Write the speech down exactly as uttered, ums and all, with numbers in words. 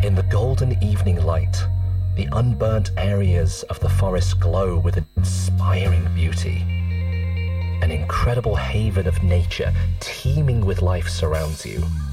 In the golden evening light, the unburnt areas of the forest glow with an inspiring beauty. An incredible haven of nature teeming with life surrounds you.